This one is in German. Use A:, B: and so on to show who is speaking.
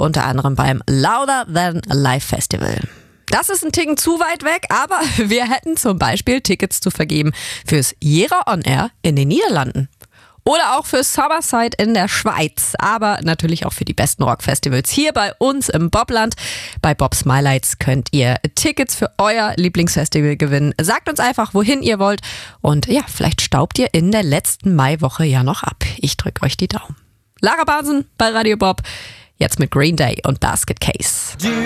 A: unter anderem beim Louder Than Live Festival. Das ist ein Ticken zu weit weg, aber wir hätten zum Beispiel Tickets zu vergeben fürs Jera On Air in den Niederlanden. Oder auch für Summerside in der Schweiz, aber natürlich auch für die besten Rockfestivals hier bei uns im Bobland. Bei Bob's My Lights könnt ihr Tickets für euer Lieblingsfestival gewinnen. Sagt uns einfach, wohin ihr wollt und ja, vielleicht staubt ihr in der letzten Maiwoche ja noch ab. Ich drücke euch die Daumen. Lara Basen bei Radio Bob, jetzt mit Green Day und Basket Case.